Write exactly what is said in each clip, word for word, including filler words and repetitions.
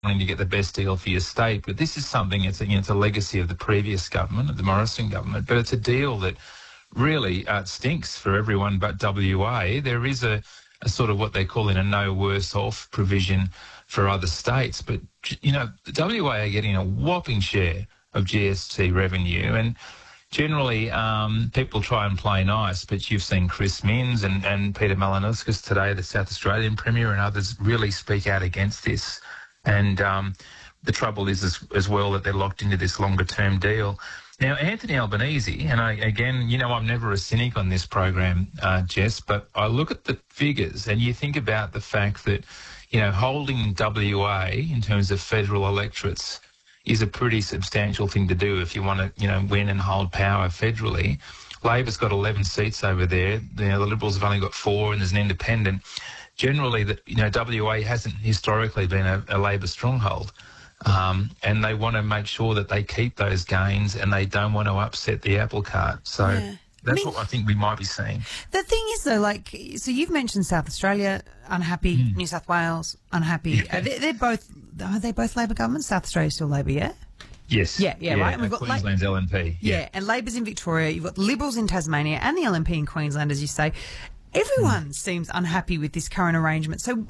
wanting to get the best deal for your state. But this is something, it's a, you know, it's a legacy of the previous government, of the Morrison government, but it's a deal that really uh, stinks for everyone but W A. There is a, a sort of what they're calling a no worse off provision for other states. But, you know, the W A are getting a whopping share of G S T revenue, and generally um, people try and play nice, but you've seen Chris Minns and, and Peter Malinauskas today, the South Australian Premier, and others really speak out against this. And um, the trouble is as, as well that they're locked into this longer-term deal. Now, Anthony Albanese, and I, again, you know, I'm never a cynic on this program, uh, Jess, but I look at the figures and you think about the fact that, you know, holding W A in terms of federal electorates is a pretty substantial thing to do if you want to, you know, win and hold power federally. Labor's got eleven seats over there. You know, the Liberals have only got four, and there's an independent. Generally, that you know, W A hasn't historically been a, a Labor stronghold. Um, and they want to make sure that they keep those gains and they don't want to upset the apple cart. So yeah. that's I mean, what I think we might be seeing. The thing is, though, like, so you've mentioned South Australia, unhappy, mm. New South Wales, unhappy. Yeah. They're, they're both, are they both Labor governments? South Australia's still Labor, yeah? Yes. Yeah, yeah, yeah right. And we've got Queensland's La- L N P. Yeah. yeah, and Labor's in Victoria. You've got Liberals in Tasmania and the L N P in Queensland, as you say. Everyone mm. seems unhappy with this current arrangement. So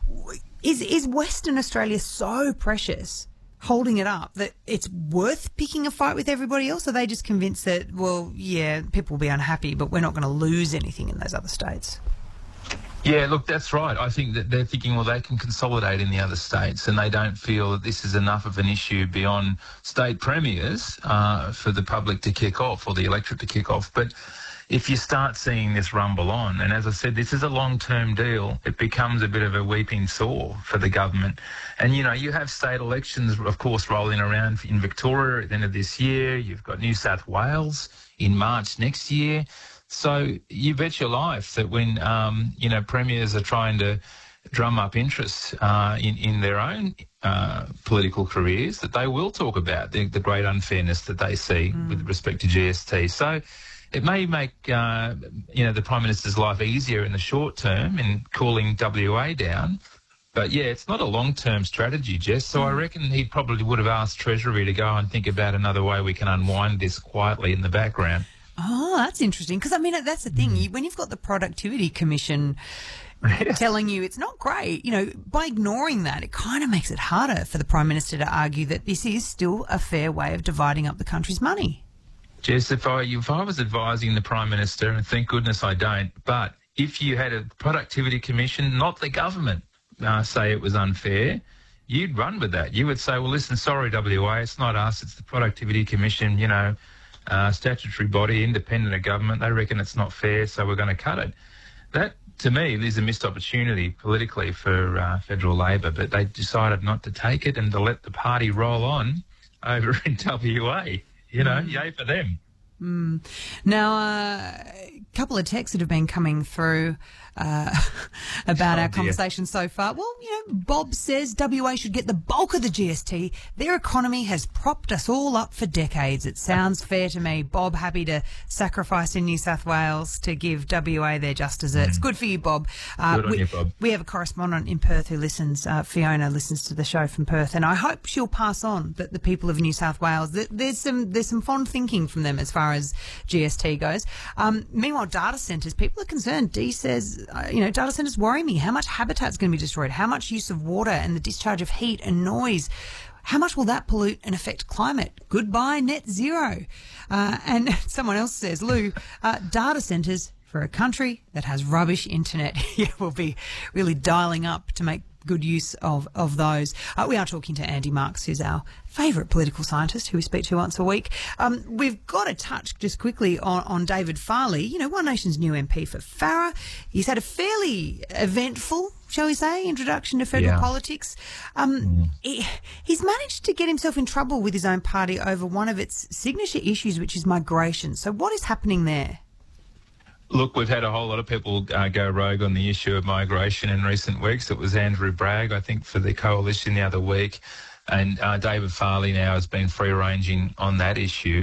is is Western Australia so precious, holding it up, that it's worth picking a fight with everybody else? Are they just convinced that, well, yeah, people will be unhappy, but we're not going to lose anything in those other states? Yeah, look, that's right. I think that they're thinking, well, they can consolidate in the other states, and they don't feel that this is enough of an issue beyond state premiers uh, for the public to kick off or the electorate to kick off. But if you start seeing this rumble on, and as I said, this is a long-term deal, it becomes a bit of a weeping sore for the government. And, you know, you have state elections, of course, rolling around in Victoria at the end of this year. You've got New South Wales in March next year. So you bet your life that when, um, you know, premiers are trying to drum up interest uh, in, in their own uh, political careers, that they will talk about the, the great unfairness that they see mm. with respect to G S T. So it may make, uh, you know, the Prime Minister's life easier in the short term in cooling W A down. But, yeah, it's not a long-term strategy, Jess. So mm. I reckon he probably would have asked Treasury to go and think about another way we can unwind this quietly in the background. Oh, that's interesting. Because, I mean, that's the thing. You, when you've got the Productivity Commission yes. telling you it's not great, you know, by ignoring that, it kind of makes it harder for the Prime Minister to argue that this is still a fair way of dividing up the country's money. Jess, if I, if I was advising the Prime Minister, and thank goodness I don't, but if you had a Productivity Commission, not the government, uh, say it was unfair, you'd run with that. You would say, well, listen, sorry, W A, it's not us, it's the Productivity Commission, you know, uh, statutory body, independent of government. They reckon it's not fair, so we're going to cut it. That, to me, is a missed opportunity politically for uh, federal Labor, but they decided not to take it and to let the party roll on over in W A. You know, mm. yay for them. Mm. Now, uh, a couple of texts that have been coming through uh, about oh, our dear. conversation so far. Well, you know, Bob says W A should get the bulk of the G S T. Their economy has propped us all up for decades. It sounds fair to me. Bob, happy to sacrifice in New South Wales to give W A their just desserts. Mm. Good for you, Bob. Uh, Good on we, you, Bob. We have a correspondent in Perth who listens. Uh, Fiona listens to the show from Perth, and I hope she'll pass on that the people of New South Wales, that there's some there's some fond thinking from them as far as G S T goes. Um, meanwhile, data centres, people are concerned. Dee says, uh, you know, data centres worry me. How much habitat's going to be destroyed? How much use of water and the discharge of heat and noise? How much will that pollute and affect climate? Goodbye net zero. Uh, and someone else says, Lou, uh, data centres for a country that has rubbish internet, yeah, will be really dialing up to make good use of, of those. Uh, we are talking to Andy Marks, who's our favourite political scientist who we speak to once a week. Um, we've got to touch just quickly on, on David Farley, you know, One Nation's new M P for Farrer. He's had a fairly eventful, shall we say, introduction to federal yeah. politics. Um, mm. he, he's managed to get himself in trouble with his own party over one of its signature issues, which is migration. So what is happening there? Look, we've had a whole lot of people uh, go rogue on the issue of migration in recent weeks. It was Andrew Bragg, I think, for the Coalition the other week. And uh, David Farley now has been free-ranging on that issue.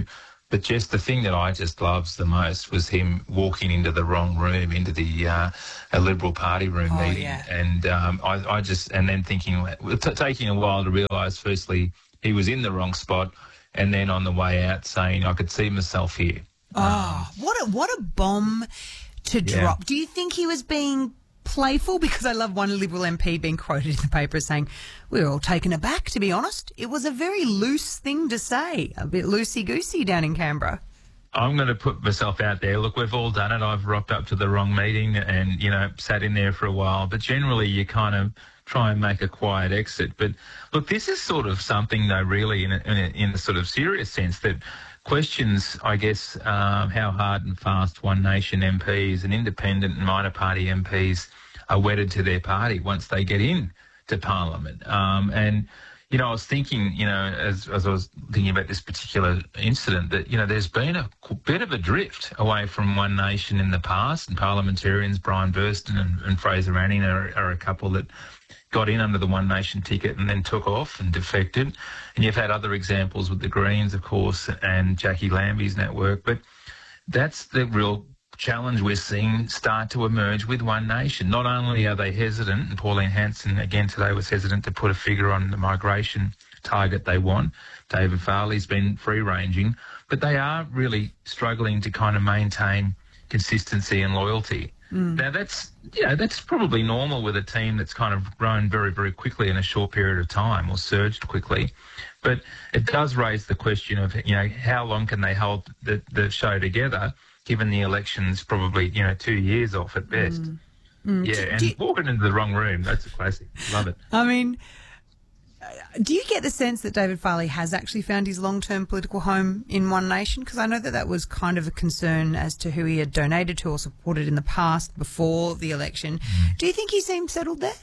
But just the thing that I just loved the most was him walking into the wrong room, into the uh, a Liberal Party room Oh, meeting, yeah. and um, I, I just and then thinking, t- taking a while to realise, firstly, he was in the wrong spot, and then on the way out saying, I could see myself here. Oh, what a what a bomb to Yeah. drop. Do you think he was being playful? Because I love one Liberal M P being quoted in the paper as saying, we were all taken aback, to be honest. It was a very loose thing to say, a bit loosey-goosey down in Canberra. I'm going to put myself out there. Look, we've all done it. I've rocked up to the wrong meeting and, you know, sat in there for a while. But generally, you kind of try and make a quiet exit. But look, this is sort of something, though, really, in a, in a, in a sort of serious sense that questions, I guess, um, how hard and fast One Nation M Ps and independent and minor party M Ps are wedded to their party once they get in to Parliament. Um, and, you know, I was thinking, you know, as, as I was thinking about this particular incident, that, you know, there's been a bit of a drift away from One Nation in the past, and parliamentarians, Brian Burston and, and Fraser Anning are, are a couple that got in under the One Nation ticket and then took off and defected. And you've had other examples with the Greens, of course, and Jackie Lambie's network. But that's the real challenge we're seeing start to emerge with One Nation. Not only are they hesitant, and Pauline Hanson again today was hesitant to put a figure on the migration target they want. David Farley's been free-ranging, but they are really struggling to kind of maintain consistency and loyalty. Mm. Now, that's, you know, that's probably normal with a team that's kind of grown very, very quickly in a short period of time or surged quickly. But it does raise the question of, you know, how long can they hold the, the show together, given the election's probably, you know, two years off at best. Mm. Mm. Yeah, and you, walking into the wrong room, that's a classic. Love it. I mean, do you get the sense that David Farley has actually found his long-term political home in One Nation? Because I know that that was kind of a concern as to who he had donated to or supported in the past before the election. Mm. Do you think he seems settled there?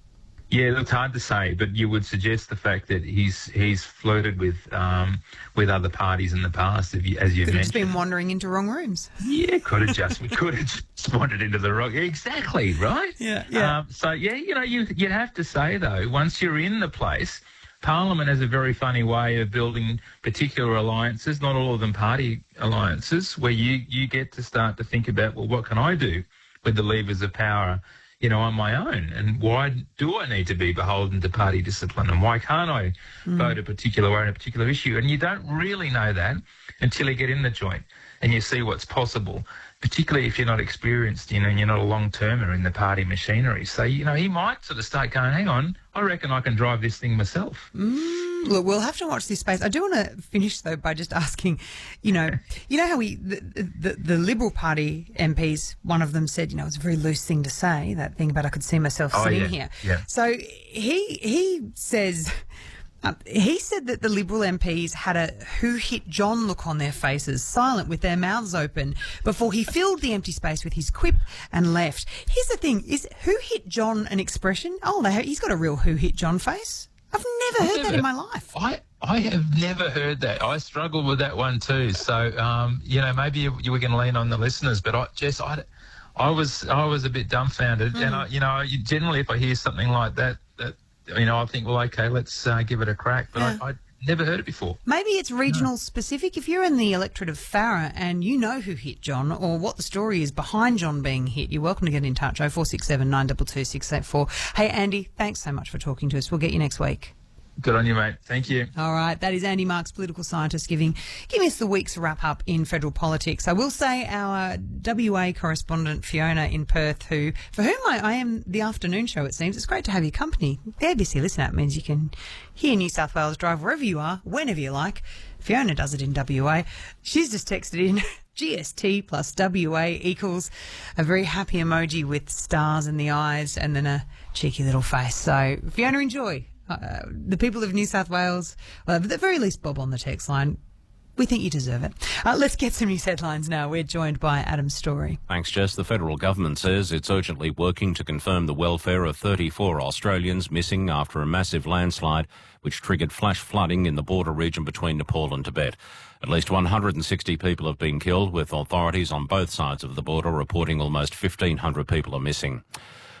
Yeah, it's hard to say, but you would suggest the fact that he's he's flirted with um, with other parties in the past, as you, as you could mentioned. have just been wandering into wrong rooms. Yeah, could have just we could have just wandered into the wrong. Exactly right. Yeah, yeah. Um, so yeah, you know, you you have to say though, once you're in the place, Parliament has a very funny way of building particular alliances. Not all of them party alliances, where you you get to start to think about, well, what can I do with the levers of power, you know, on my own, and why do I need to be beholden to party discipline, and why can't I mm. vote a particular way on a particular issue? And you don't really know that until you get in the joint and you see what's possible, particularly if you're not experienced, you know, and you're not a long-termer in the party machinery. So, you know, he might sort of start going, hang on, I reckon I can drive this thing myself. Mm, look, we'll have to watch this space. I do want to finish, though, by just asking, you know, you know how we, the, the, the Liberal Party M Ps, one of them said, you know, it's a very loose thing to say, that thing about I could see myself oh, sitting yeah, here. Yeah. So he he says... Uh, he said that the Liberal M Ps had a who hit John look on their faces, silent with their mouths open, before he filled the empty space with his quip and left. Here's the thing, is who hit John an expression? Oh, they have, he's got a real who hit John face. I've never I've heard never, that in my life. I, I have never heard that. I struggled with that one too. So, um, you know, maybe you, you were going to lean on the listeners, but I, Jess, I, I, was, I was a bit dumbfounded. Mm. And, I, you know, generally if I hear something like that, that you know, I think, well, okay, let's uh, give it a crack. But yeah. I, I'd never heard it before. Maybe it's regional no. specific. If you're in the electorate of Farrer and you know who hit John or what the story is behind John being hit, you're welcome to get in touch. oh four six seven, nine two two, six eight four. Hey, Andy, thanks so much for talking to us. We'll get you next week. Good on you, mate. Thank you. All right. That is Andy Marks, political scientist, giving, giving us the week's wrap-up in federal politics. I will say our W A correspondent, Fiona in Perth, who for whom I, I am the afternoon show, it seems. It's great to have your company. The A B C Listen App means you can hear New South Wales Drive wherever you are, whenever you like. Fiona does it in W A. She's just texted in G S T plus W A equals a very happy emoji with stars in the eyes and then a cheeky little face. So, Fiona, enjoy. Uh, the people of New South Wales, well, at the very least, Bob on the text line, we think you deserve it. Uh, let's get some news headlines now. We're joined by Adam Story. Thanks, Jess. The federal government says it's urgently working to confirm the welfare of thirty-four Australians missing after a massive landslide which triggered flash flooding in the border region between Nepal and Tibet. At least one hundred sixty people have been killed, with authorities on both sides of the border reporting almost fifteen hundred people are missing.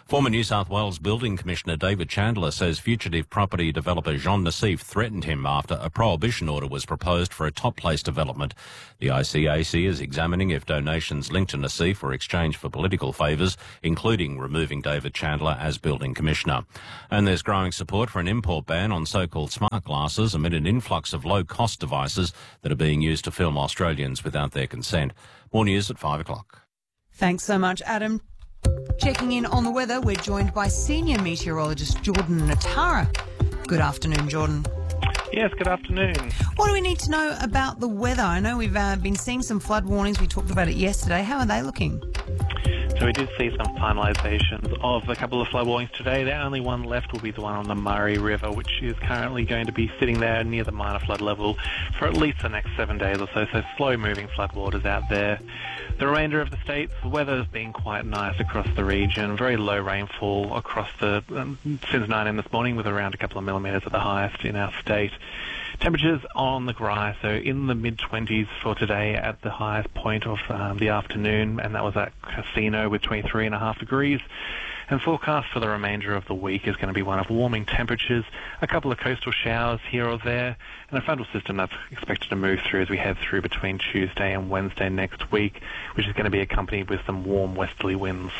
Former New South Wales Building Commissioner David Chandler says fugitive property developer Jean Nassif threatened him after a prohibition order was proposed for a top place development. The I C A C is examining if donations linked to Nassif were exchanged for political favours, including removing David Chandler as Building Commissioner. And there's growing support for an import ban on so-called smart glasses amid an influx of low-cost devices that are being used to film Australians without their consent. More news at five o'clock. Thanks so much, Adam. Checking in on the weather, we're joined by senior meteorologist Jordan Natara. Good afternoon, Jordan. Yes, good afternoon. What do we need to know about the weather? I know we've uh, been seeing some flood warnings. We talked about it yesterday. How are they looking? So we did see some finalisations of a couple of flood warnings today. The only one left will be the one on the Murray River, which is currently going to be sitting there near the minor flood level for at least the next seven days or so, so slow-moving floodwaters out there. The remainder of the state's weather has been quite nice across the region. Very low rainfall across the um, since nine a m this morning, with around a couple of millimetres at the highest in our state. Temperatures on the rise, so in the mid-twenties for today at the highest point of um, the afternoon, and that was at Casino with twenty-three and a half degrees. And forecast for the remainder of the week is going to be one of warming temperatures, a couple of coastal showers here or there, and a frontal system that's expected to move through as we head through between Tuesday and Wednesday next week, which is going to be accompanied with some warm westerly winds.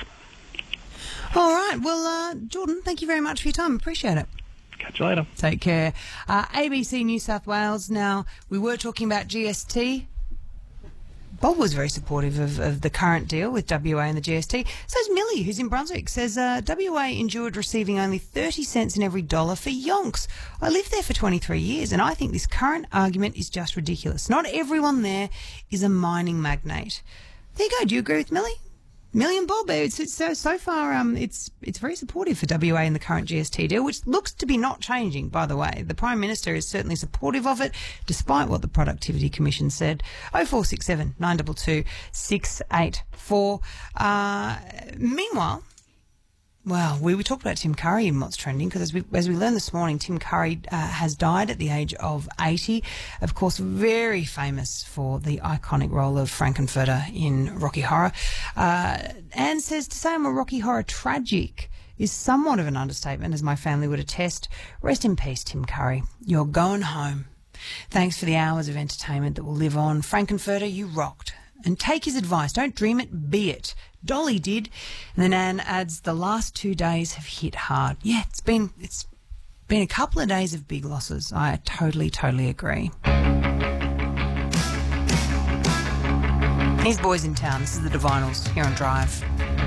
All right. Well, uh, Jordan, thank you very much for your time. Appreciate it. Catch you later. Take care. Uh, A B C New South Wales. Now, we were talking about G S T. Bob was very supportive of, of the current deal with W A and the G S T. So is Millie, who's in Brunswick, says uh, W A endured receiving only thirty cents in every dollar for yonks. I lived there for twenty-three years, and I think this current argument is just ridiculous. Not everyone there is a mining magnate. There you go. Do you agree with Millie? Millie and Bob, it's, it's so so far. Um, it's it's very supportive for W A in the current G S T deal, which looks to be not changing. By the way, the Prime Minister is certainly supportive of it, despite what the Productivity Commission said. Oh four six seven nine two two six eight four. Uh, meanwhile. Well, we, we talked about Tim Curry and what's trending, because as we, as we learned this morning, Tim Curry uh, has died at the age of eighty. Of course, very famous for the iconic role of Frankenfurter in Rocky Horror. Uh, Anne says, to say I'm a Rocky Horror tragic is somewhat of an understatement, as my family would attest. Rest in peace, Tim Curry. You're going home. Thanks for the hours of entertainment that will live on. Frankenfurter, you rocked. And take his advice. Don't dream it, be it. Dolly did. And then Anne adds, the last two days have hit hard. Yeah, it's been it's been a couple of days of big losses. I totally, totally agree. Here's Boys in Town. This is the Divinals here on Drive.